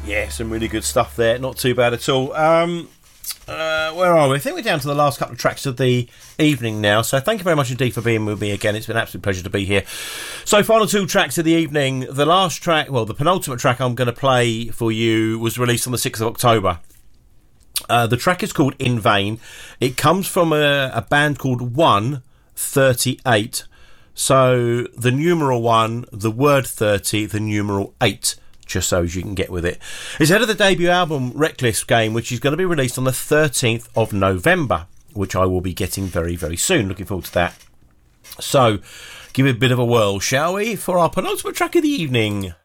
Yeah, some really good stuff there. Not too bad at all. Where are we? I think we're down to the last couple of tracks of the evening now. So thank you very much indeed for being with me again. It's been an absolute pleasure to be here. So final two tracks of the evening. The last track, well, the penultimate track I'm going to play for you was released on the 6th of October. The track is called In Vain. It comes from a band called 138. So the numeral 1, the word 30, the numeral 8. Just so as you can get with it. It's ahead of the debut album Reckless Game, which is going to be released on the 13th of November, which I will be getting very, very soon. Looking forward to that. So, give it a bit of a whirl, shall we, for our penultimate track of the evening.